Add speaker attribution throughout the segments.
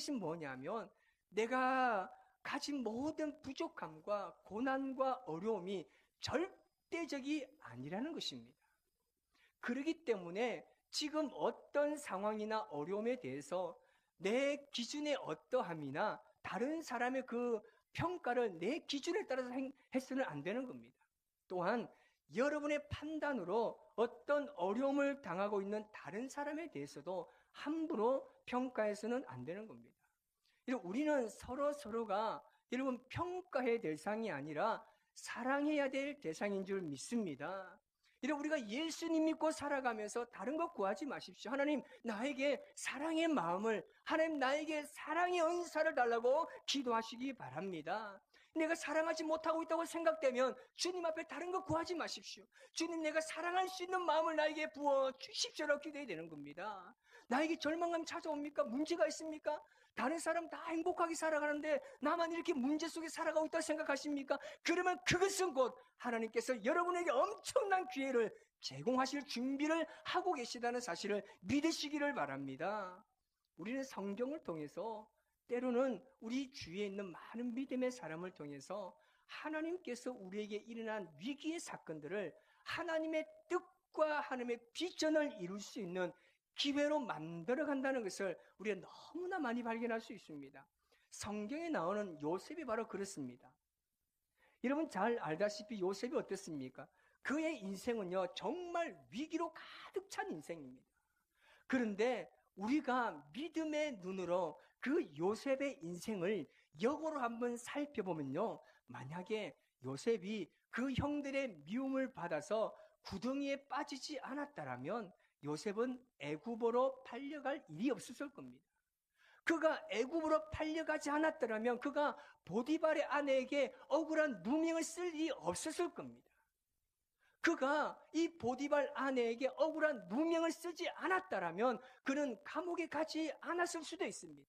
Speaker 1: 것이 뭐냐면 내가 가진 모든 부족함과 고난과 어려움이 절대적이 아니라는 것입니다. 그렇기 때문에 지금 어떤 상황이나 어려움에 대해서 내 기준의 어떠함이나 다른 사람의 그 평가를 내 기준에 따라서 해서는 안 되는 겁니다. 또한 여러분의 판단으로 어떤 어려움을 당하고 있는 다른 사람에 대해서도 함부로 평가해서는 안 되는 겁니다. 우리는 서로가 여러분 평가의 대상이 아니라 사랑해야 될 대상인 줄 믿습니다. 우리가 예수님 믿고 살아가면서 다른 것 구하지 마십시오. 하나님 나에게 사랑의 마음을, 하나님 나에게 사랑의 은사를 달라고 기도하시기 바랍니다. 내가 사랑하지 못하고 있다고 생각되면 주님 앞에 다른 것 구하지 마십시오. 주님, 내가 사랑할 수 있는 마음을 나에게 부어 주십시오라고 기도해야 되는 겁니다. 나에게 절망감 찾아옵니까? 문제가 있습니까? 다른 사람 다 행복하게 살아가는데 나만 이렇게 문제 속에 살아가고 있다고 생각하십니까? 그러면 그것은 곧 하나님께서 여러분에게 엄청난 기회를 제공하실 준비를 하고 계시다는 사실을 믿으시기를 바랍니다. 우리는 성경을 통해서 때로는 우리 주위에 있는 많은 믿음의 사람을 통해서 하나님께서 우리에게 일어난 위기의 사건들을 하나님의 뜻과 하나님의 비전을 이룰 수 있는 기회로 만들어 간다는 것을 우리가 너무나 많이 발견할 수 있습니다. 성경에 나오는 요셉이 바로 그렇습니다. 여러분 잘 알다시피 요셉이 어떻습니까? 그의 인생은요 정말 위기로 가득 찬 인생입니다. 그런데 우리가 믿음의 눈으로 그 요셉의 인생을 역으로 한번 살펴보면요, 만약에 요셉이 그 형들의 미움을 받아서 구덩이에 빠지지 않았다면 요셉은 애굽으로 팔려갈 일이 없었을 겁니다. 그가 애굽으로 팔려가지 않았더라면 그가 보디발의 아내에게 억울한 누명을 쓸 일이 없었을 겁니다. 그가 이 보디발 아내에게 억울한 누명을 쓰지 않았다면 그는 감옥에 가지 않았을 수도 있습니다.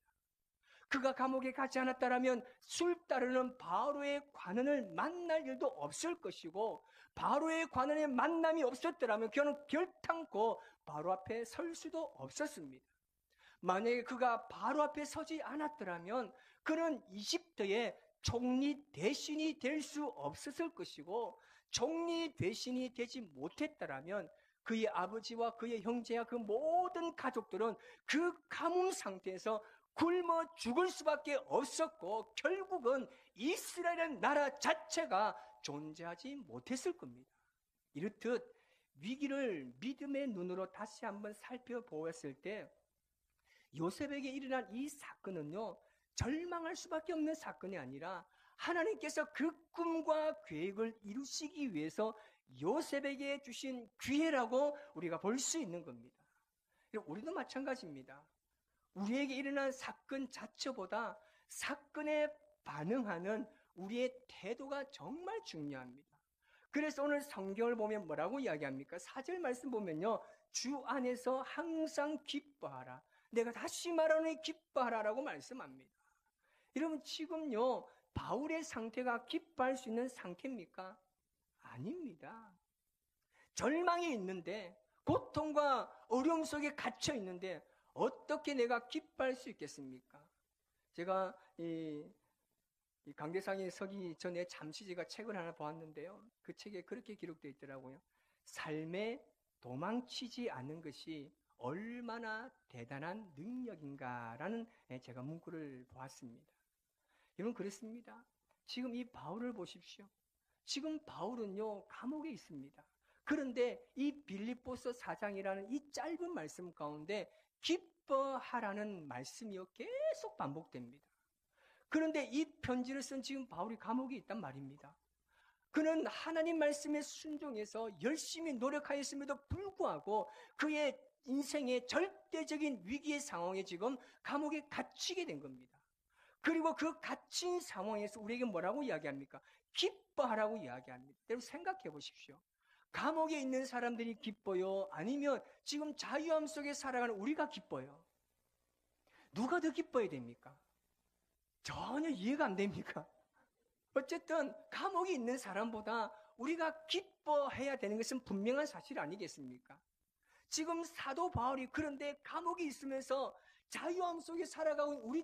Speaker 1: 그가 감옥에 가지 않았다면 술 따르는 바로의 관원을 만날 일도 없을 것이고, 바로의 관원의 만남이 없었더라면 그는 결탄코 바로 앞에 설 수도 없었습니다. 만약에 그가 바로 앞에 서지 않았더라면 그는 이집트의 총리 대신이 될 수 없었을 것이고, 총리 대신이 되지 못했더라면 그의 아버지와 그의 형제와 그 모든 가족들은 그 가뭄 상태에서 굶어 죽을 수밖에 없었고, 결국은 이스라엘의 나라 자체가 존재하지 못했을 겁니다. 이렇듯 위기를 믿음의 눈으로 다시 한번 살펴보았을 때 요셉에게 일어난 이 사건은요, 절망할 수밖에 없는 사건이 아니라 하나님께서 그 꿈과 계획을 이루시기 위해서 요셉에게 주신 기회라고 우리가 볼 수 있는 겁니다. 우리도 마찬가지입니다. 우리에게 일어난 사건 자체보다 사건에 반응하는 우리의 태도가 정말 중요합니다. 그래서 오늘 성경을 보면 뭐라고 이야기합니까? 4절 말씀 보면요, 주 안에서 항상 기뻐하라. 내가 다시 말하노니 기뻐하라라고 말씀합니다. 여러분, 지금요 바울의 상태가 기뻐할 수 있는 상태입니까? 아닙니다. 절망이 있는데, 고통과 어려움 속에 갇혀 있는데 어떻게 내가 기뻐할 수 있겠습니까? 제가 이 강대상에 서기 전에 잠시 제가 책을 하나 보았는데요, 그 책에 그렇게 기록되어 있더라고요. 삶에 도망치지 않는 것이 얼마나 대단한 능력인가라는 제가 문구를 보았습니다. 여러분, 그렇습니다. 지금 이 바울을 보십시오. 지금 바울은요 감옥에 있습니다. 그런데 이 빌립보서 4장이라는 이 짧은 말씀 가운데 기뻐하라는 말씀이요 계속 반복됩니다. 그런데 이 편지를 쓴 지금 바울이 감옥에 있단 말입니다. 그는 하나님 말씀에 순종해서 열심히 노력하였음에도 불구하고 그의 인생의 절대적인 위기의 상황에 지금 감옥에 갇히게 된 겁니다. 그리고 그 갇힌 상황에서 우리에게 뭐라고 이야기합니까? 기뻐하라고 이야기합니다. 여러분 생각해 보십시오. 감옥에 있는 사람들이 기뻐요? 아니면 지금 자유함 속에 살아가는 우리가 기뻐요? 누가 더 기뻐야 됩니까? 전혀 이해가 안 됩니까? 어쨌든 감옥에 있는 사람보다 우리가 기뻐해야 되는 것은 분명한 사실 아니겠습니까? 지금 사도 바울이 그런데 감옥에 있으면서 자유함 속에 살아가고 우리